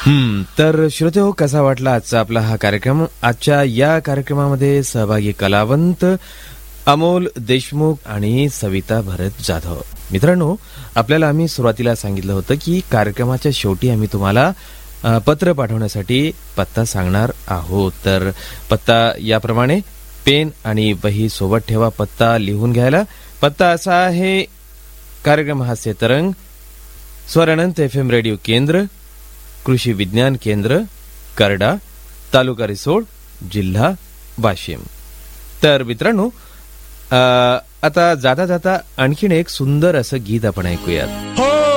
तर श्रोतेहो, कसा वाटला आजचा आपला हा कार्यक्रम? आजच्या या कार्यक्रमामध्ये सहभागी कलावंत अमोल देशमुख आणि सविता भरत जाधव. मित्रांनो, आपल्याला आम्ही सुरुवातीला सांगितलं होतं की कार्यक्रमाच्या शेवटी आम्ही तुम्हाला पत्र पाठवण्यासाठी पत्ता सांगणार आहोत. तर पत्ता याप्रमाणे, पेन आणि वही सोबत ठेवा पत्ता लिहून घ्यायला. पत्ता असा आहे: कार्यक्रम हास्य तरंग, स्वर अनंत FM रेडिओ केंद्र, कृषी विज्ञान केंद्र, करडा, तालुका रिसोड, जिल्हा वाशिम. तर मित्रांनो, आता जाता जाता आणखीन एक सुंदर असं गीत आपण ऐकूयात.